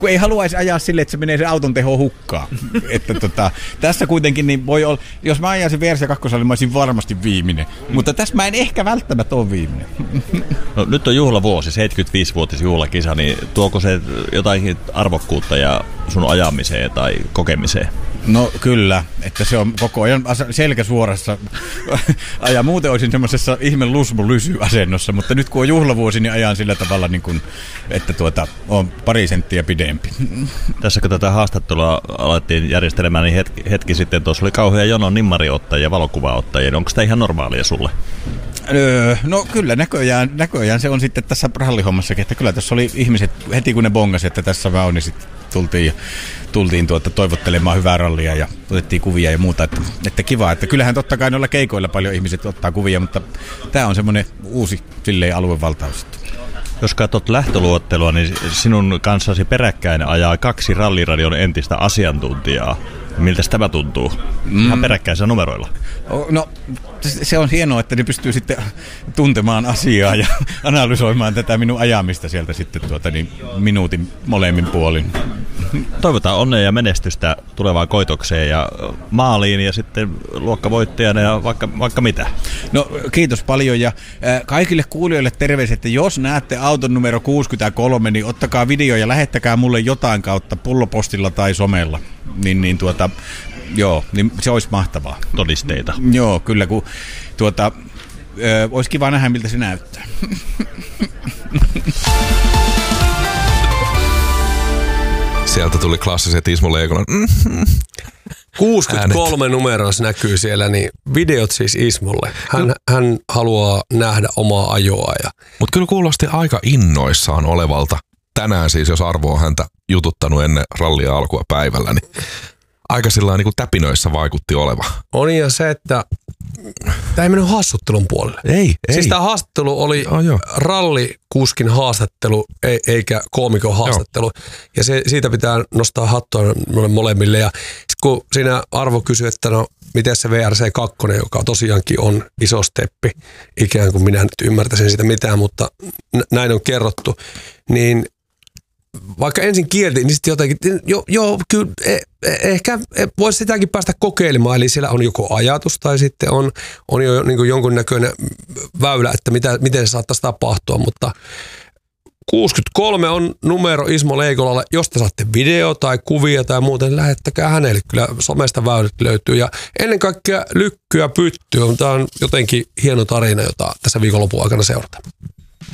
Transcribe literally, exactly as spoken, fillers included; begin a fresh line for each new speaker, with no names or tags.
kun ei haluaisi ajaa sille, että se menee se auton teho hukkaan. Että tota, tässä kuitenkin niin voi olla, jos mä ajaisin V R C kaksi, mä olisin varmasti viimeinen. Mutta tässä mä en ehkä välttämättä ole viimeinen.
No, nyt on juhlavuosi, seitsemänkymmentäviisivuotis juhlakisa, niin tuoko se jotain arvokkuutta ja sun ajamiseen tai kokemiseen?
No kyllä, että se on koko ajan selkä suorassa. Ja muuten olisin semmoisessa ihme lusmu-lysy-asennossa, mutta nyt kun on juhlavuosi, niin ajan sillä tavalla, niin kuin, että tuota, on pari senttiä pidempi.
Tässä kun tätä haastattelua alettiin järjestelemään, niin hetki, hetki sitten tuossa oli kauhean jono nimmariottajia ja valokuvaottajia. Onko tämä ihan normaalia sulle?
Öö, no kyllä, näköjään, näköjään se on sitten tässä rallihommassakin, että kyllä tässä oli ihmiset, heti kun ne bongasi, että tässä mä on, niin sitten tultiin, tultiin tuota, toivottelemaan hyvää rallia ja otettiin kuvia ja muuta, että, että kiva, että kyllähän totta kai noilla keikoilla paljon ihmiset ottaa kuvia, mutta tämä on semmoinen uusi silleen aluevaltaus.
Jos katsot lähtöluottelua, niin sinun kanssasi peräkkäin ajaa kaksi ralliradion entistä asiantuntijaa. Miltä tämä tuntuu? Mm. Ihan peräkkäisillä numeroilla.
No, se on hienoa, että ne pystyy sitten tuntemaan asiaa ja analysoimaan tätä minun ajamista sieltä sitten tuota, niin minuutin molemmin puolin.
Toivotaan onnea ja menestystä tulevaan koitokseen ja maaliin ja sitten luokkavoittajana ja vaikka, vaikka mitä.
No kiitos paljon ja äh, kaikille kuulijoille terveiset, että jos näette auton numero kuusikymmentäkolme, niin ottakaa video ja lähettäkää mulle jotain kautta pullopostilla tai somella. Niin, niin tuota, joo, niin se olisi mahtavaa.
Todisteita.
Joo, kyllä, kun tuota, ö, olisi kiva nähdä, miltä se näyttää.
Sieltä tuli klassiset Ismo Leikolan. Mm-hmm.
kuusikymmentäkolme numeroissa näkyy siellä, niin videot siis Ismolle. Hän, hän haluaa nähdä omaa ajoa. Ja...
Mutta kyllä kuulosti aika innoissaan olevalta. Tänään siis, jos Arvo on häntä jututtanut ennen rallia alkua päivällä, niin aika sillä niin kuin täpinöissä vaikutti oleva.
On ja se, että tämä ei mennyt haastuttelun puolelle.
Ei, ei.
Siis tämä haastattelu oli oh, rallikuskin haastattelu, ei, eikä koomikon haastattelu. Joo. Ja se, siitä pitää nostaa hattua molemmille. Ja kun siinä Arvo kysyi, että no, miten se V R C kaksi, joka tosiaankin on iso steppi, ikään kuin minä nyt ymmärtäisin sitä mitään, mutta näin on kerrottu, niin vaikka ensin kieltiin, niin sitten jotenkin, joo, jo, kyllä eh, ehkä voisi sitäkin päästä kokeilemaan, eli siellä on joko ajatus tai sitten on, on jo niin kuin jonkunnäköinen väylä, että mitä, miten se saattaisi tapahtua, mutta kuusikymmentäkolme on numero Ismo Leikolalle, jos te saatte video tai kuvia tai muuten, lähettäkää hänelle, kyllä somesta väylät löytyy ja ennen kaikkea lykkyä pyttyä, tämä on jotenkin hieno tarina, jota tässä viikonlopun aikana seurataan.